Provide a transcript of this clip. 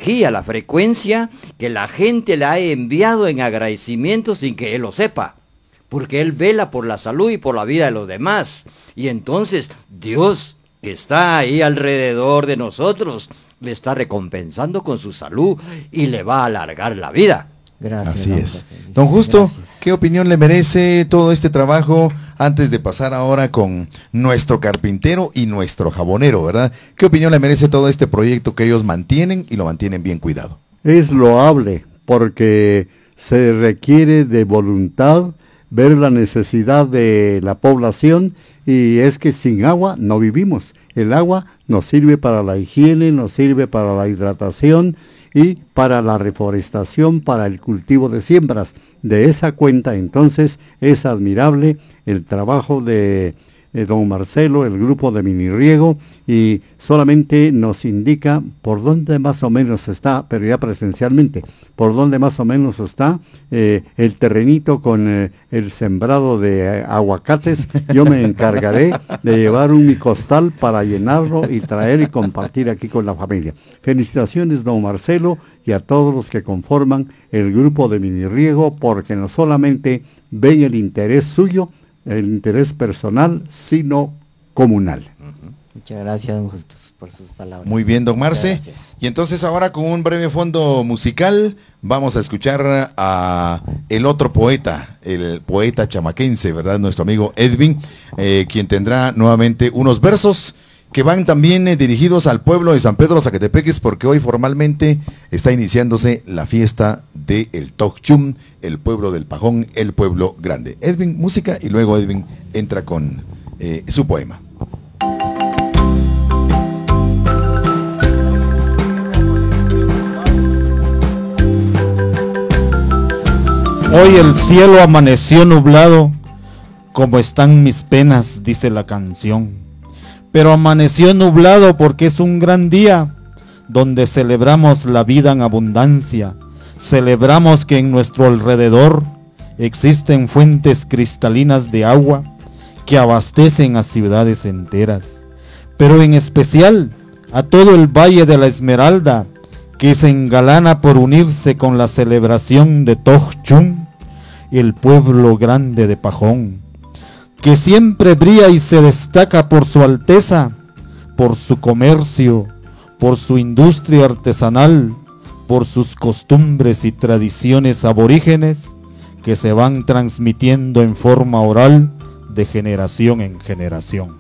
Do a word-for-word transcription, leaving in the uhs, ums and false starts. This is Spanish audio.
energía, la frecuencia que la gente le ha enviado en agradecimiento sin que él lo sepa. Porque él vela por la salud y por la vida de los demás. Y entonces Dios, que está ahí alrededor de nosotros, le está recompensando con su salud y le va a alargar la vida. Gracias. Así don es. José Luis. Don Justo, Gracias. ¿qué opinión le merece todo este trabajo antes de pasar ahora con nuestro carpintero y nuestro jabonero, verdad? ¿Qué opinión le merece todo este proyecto que ellos mantienen y lo mantienen bien cuidado? Es loable porque se requiere de voluntad, ver la necesidad de la población, y es que sin agua no vivimos. El agua nos sirve para la higiene, nos sirve para la hidratación y para la reforestación, para el cultivo de siembras. De esa cuenta, entonces, es admirable el trabajo de eh, don Marcelo, el grupo de Minirriego, y solamente nos indica por dónde más o menos está, pero ya presencialmente, por dónde más o menos está eh, el terrenito con eh, el sembrado de eh, aguacates. Yo me encargaré de llevar un mi costal para llenarlo y traer y compartir aquí con la familia. Felicitaciones, don Marcelo, y a todos los que conforman el grupo de Minirriego, porque no solamente ven el interés suyo, el interés personal, sino comunal. Muchas gracias, don Justus, por sus palabras. Muy bien, don Marce. Gracias. Y entonces ahora con un breve fondo musical vamos a escuchar a el otro poeta, el poeta chamaquense, ¿verdad? Nuestro amigo Edwin, eh, quien tendrá nuevamente unos versos que van también eh, dirigidos al pueblo de San Pedro Zacatepeques, porque hoy formalmente está iniciándose la fiesta del Tokchum, el pueblo del Pajón, el pueblo grande. Edwin, música, y luego Edwin entra con eh, su poema. Hoy el cielo amaneció nublado, como están mis penas, dice la canción. Pero amaneció nublado porque es un gran día, donde celebramos la vida en abundancia. Celebramos que en nuestro alrededor existen fuentes cristalinas de agua que abastecen a ciudades enteras. Pero en especial a todo el Valle de la Esmeralda, que se engalana por unirse con la celebración de Tokchum, el pueblo grande de Pajón, que siempre brilla y se destaca por su alteza, por su comercio, por su industria artesanal, por sus costumbres y tradiciones aborígenes que se van transmitiendo en forma oral de generación en generación.